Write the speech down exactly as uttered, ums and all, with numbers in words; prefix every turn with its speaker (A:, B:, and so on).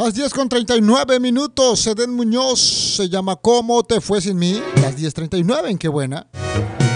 A: Las diez con treinta y nueve minutos. Eden Muñoz se llama ¿Cómo te fue sin mí? Las diez treinta y nueve, en Qué Buena.